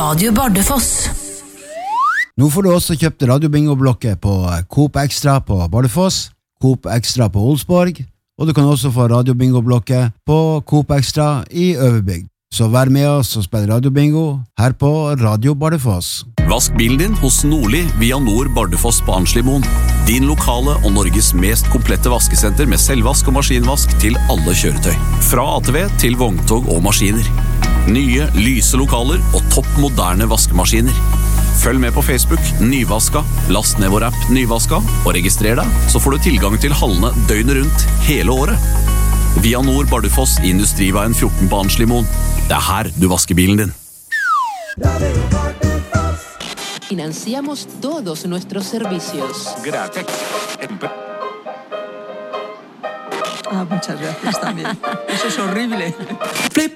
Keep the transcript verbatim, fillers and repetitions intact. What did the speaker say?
Radio Bardufoss. Nå får du også kjøpt radiobingo-blokket på Coop Extra på Bardufoss, Coop Extra på Olsborg, og du kan også få radiobingo-blokket på Coop Extra i Øverbygd. Så vær med oss og spill radiobingo her på Radio Bardufoss. Vask bilen din hos Nordli via Nord Bardufoss på Arnslimoen. Din lokale og Norges mest komplette vaskesenter med selvvask og maskinvask til alle kjøretøy. Fra A T V til vogntog og maskiner. Nye, lyse lokaler og topp moderne vaskemaskiner. Følg med på Facebook, Nyvaska, last ned vår app Nyvaska og registrer deg, så får du tilgang til hallene døgnet rundt hele året. Via Nord Bardufoss i Industriveien fjorten på Arnslimoen. Det er her du vasker bilen din. Financiamos todos nuestros servicios. Gracias. Ah, muchas gracias también. Eso es horrible. Flip.